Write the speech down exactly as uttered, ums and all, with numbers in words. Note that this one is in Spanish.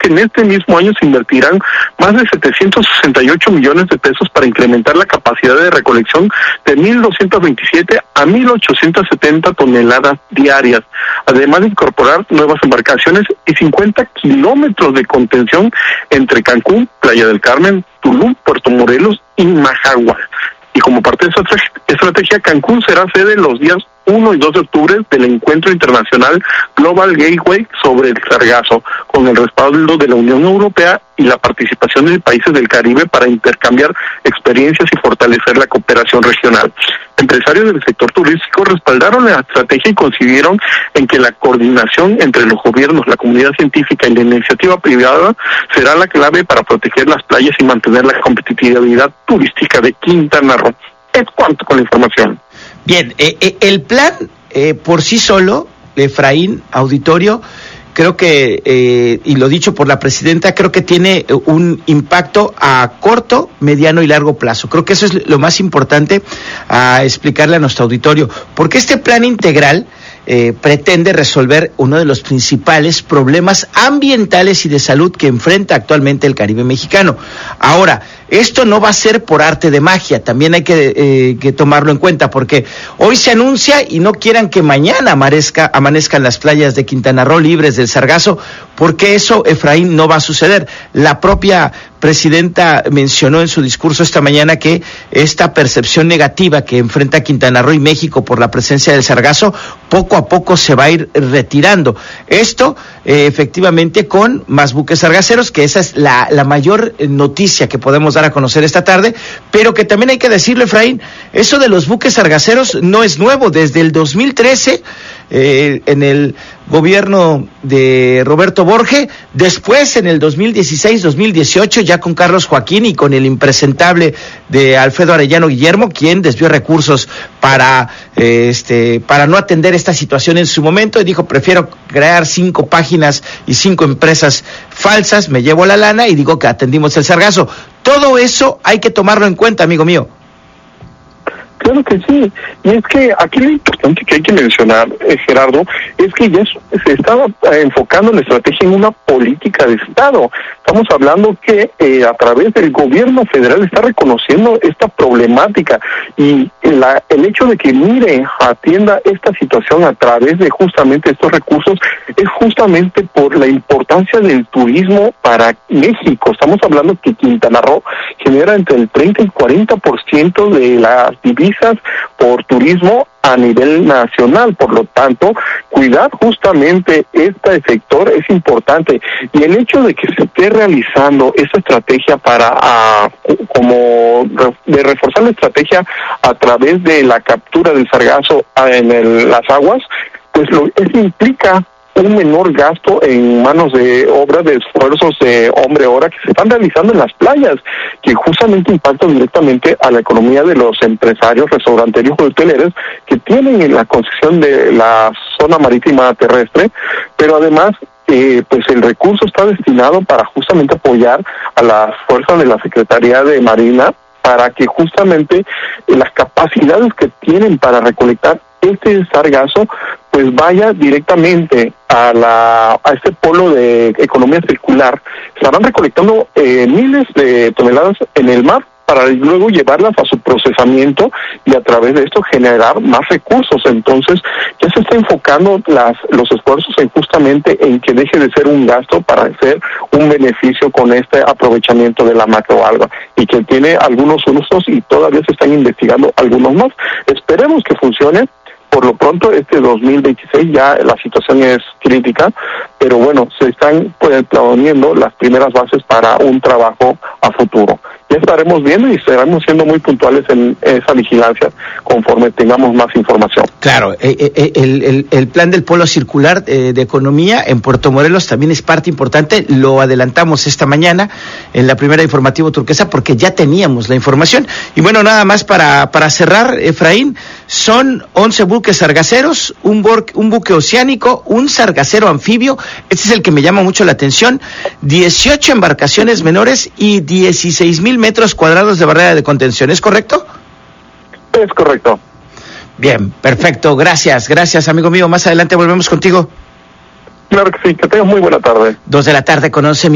que en este mismo año se invertirán más de setecientos sesenta y ocho millones de pesos para incrementar la capacidad de recolección de mil doscientos veintisiete a mil ochocientos setenta toneladas diarias, además de incorporar nuevas embarcaciones y cincuenta kilómetros de contención entre Cancún, Playa del Carmen, Tulum, Puerto Morelos y Majagua. Y como parte de esa estrategia, Cancún será sede los días uno y dos de octubre del encuentro internacional Global Gateway sobre el sargazo, con el respaldo de la Unión Europea y la participación de países del Caribe para intercambiar experiencias y fortalecer la cooperación regional. Empresarios del sector turístico respaldaron la estrategia y coincidieron en que la coordinación entre los gobiernos, la comunidad científica y la iniciativa privada será la clave para proteger las playas y mantener la competitividad turística de Quintana Roo. Es cuanto con la información. Bien, eh, eh, el plan eh, por sí solo, Efraín, auditorio, creo que, eh, y lo dicho por la presidenta, creo que tiene un impacto a corto, mediano y largo plazo. Creo que eso es lo más importante a explicarle a nuestro auditorio, porque este plan integral eh, pretende resolver uno de los principales problemas ambientales y de salud que enfrenta actualmente el Caribe mexicano. Ahora, esto no va a ser por arte de magia, también hay que, eh, que tomarlo en cuenta, porque hoy se anuncia y no quieran que mañana amanezca, amanezcan las playas de Quintana Roo libres del sargazo, porque eso, Efraín, no va a suceder. La propia presidenta mencionó en su discurso esta mañana que esta percepción negativa que enfrenta Quintana Roo y México por la presencia del sargazo, poco a poco se va a ir retirando. Esto, eh, efectivamente, con más buques sargaceros, que esa es la, la mayor noticia que podemos dar a conocer esta tarde, pero que también hay que decirle, Efraín, eso de los buques sargaceros no es nuevo. Desde el dos mil trece, eh, en el gobierno de Roberto Borge, después en el dos mil dieciséis, dos mil dieciocho, ya con Carlos Joaquín y con el impresentable de Alfredo Arellano Guillermo, quien desvió recursos para eh, este para no atender esta situación en su momento, y dijo: prefiero crear cinco páginas y cinco empresas falsas, me llevo la lana y digo que atendimos el sargazo. Todo eso hay que tomarlo en cuenta, amigo mío. Claro que sí, y es que aquí lo importante que hay que mencionar, eh, Gerardo, es que ya se estaba eh, enfocando la estrategia en una política de Estado. Estamos hablando que eh, a través del gobierno federal está reconociendo esta problemática, y la, el hecho de que mire, atienda esta situación a través de justamente estos recursos es justamente por la importancia del turismo para México. Estamos hablando que Quintana Roo genera entre el treinta y cuarenta por ciento de las divisas por turismo a nivel nacional. Por lo tanto, cuidar justamente este sector es importante, y el hecho de que se esté realizando esta estrategia para a, como de reforzar la estrategia a través de la captura del sargazo en el, las aguas, pues lo eso implica un menor gasto en manos de obra, de esfuerzos de hombre-hora que se están realizando en las playas, que justamente impactan directamente a la economía de los empresarios restauranteros y hoteleros que tienen en la concesión de la zona marítima terrestre, pero además eh, pues el recurso está destinado para justamente apoyar a las fuerzas de la Secretaría de Marina para que justamente las capacidades que tienen para recolectar este sargazo pues vaya directamente a la a este polo de economía circular. Estarán recolectando eh, miles de toneladas en el mar para luego llevarlas a su procesamiento y a través de esto generar más recursos. Entonces ya se está enfocando las los esfuerzos en justamente en que deje de ser un gasto para ser un beneficio con este aprovechamiento de la macroalga, y que tiene algunos usos y todavía se están investigando algunos más. Esperemos que funcione. Por lo pronto, este dos mil veintiséis ya la situación es crítica, pero bueno, se están pues, poniendo las primeras bases para un trabajo a futuro. Ya estaremos viendo y estaremos siendo muy puntuales en esa vigilancia conforme tengamos más información. Claro, eh, eh, el, el, el plan del Polo Circular eh, de Economía en Puerto Morelos también es parte importante. Lo adelantamos esta mañana en la primera Informativo Turquesa porque ya teníamos la información. Y bueno, nada más para, para cerrar, Efraín, son once buques sargaceros, un, bor, un buque oceánico, un sargacero anfibio, este es el que me llama mucho la atención, dieciocho embarcaciones menores y dieciséis mil metros cuadrados de barrera de contención, ¿es correcto? Es correcto. Bien, perfecto, gracias, gracias amigo mío, más adelante volvemos contigo. Claro que sí, que tengas muy buena tarde. Dos de la tarde con once